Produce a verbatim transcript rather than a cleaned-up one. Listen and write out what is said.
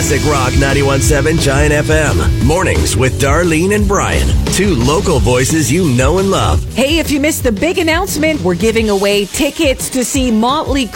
Classic Rock ninety-one point seven Giant F M. Mornings with Darlene and Brian. Two local voices you know and love. Hey, if you missed the big announcement, we're giving away tickets to see Motley